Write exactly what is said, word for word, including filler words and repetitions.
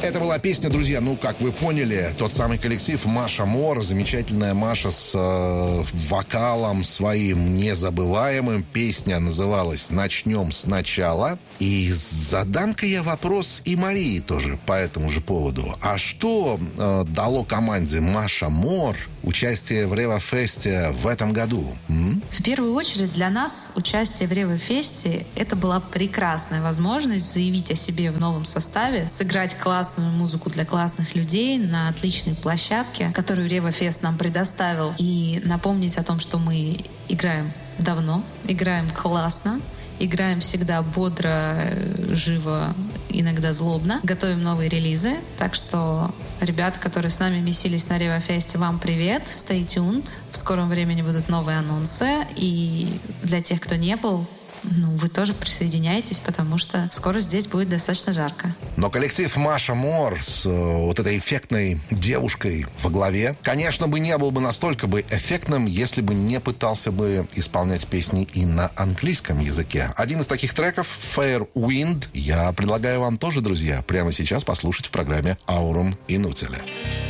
Это была песня, друзья, ну, как вы поняли, тот самый коллектив Маша Мор, замечательная Маша с э, вокалом своим незабываемым. Песня называлась «Начнем сначала». И задам-ка я вопрос и Марии тоже по этому же поводу. А что э, дало команде Маша Мор участие в Рева-фесте в этом году? М? В первую очередь для нас участие в Рева-фесте — это была прекрасная возможность заявить о себе в новом составе, сыграть классную музыку для классных людей на отличной площадке, которую Рева-фест нам предоставил, и напомнить о том, что мы играем давно, играем классно, играем всегда бодро, живо, иногда злобно, готовим новые релизы. Так что, ребята, которые с нами месились на Рева-фесте, вам привет, stay tuned. В скором времени будут новые анонсы, и для тех, кто не был, ну, вы тоже присоединяйтесь, потому что скоро здесь будет достаточно жарко. Но коллектив Маша Мор с э, вот этой эффектной девушкой во главе, конечно, бы не был бы настолько бы эффектным, если бы не пытался бы исполнять песни и на английском языке. Один из таких треков, Fair Wind, я предлагаю вам тоже, друзья, прямо сейчас послушать в программе Aurum Inutile.